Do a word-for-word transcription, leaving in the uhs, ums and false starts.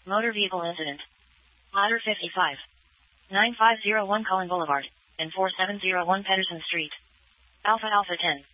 Motor vehicle incident. Otter fifty-five. nine five zero one Cullen Boulevard, and four seven zero one Pedersen Street. Alpha Alpha ten.